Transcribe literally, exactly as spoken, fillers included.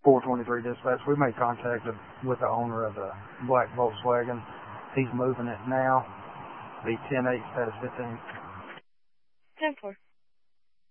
four twenty-three dispatch. We made contact with the owner of the black Volkswagen. He's moving it now. The ten eight status fifteen. ten four.